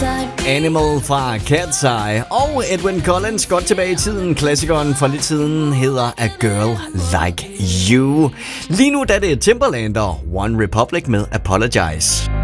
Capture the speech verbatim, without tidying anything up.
Animal fra Cat's Eye og Edwyn Collins godt tilbage i tiden. Klassikeren for lidt siden hedder A Girl Like You. Lige nu der er det Timbaland og One Republic med Apologize.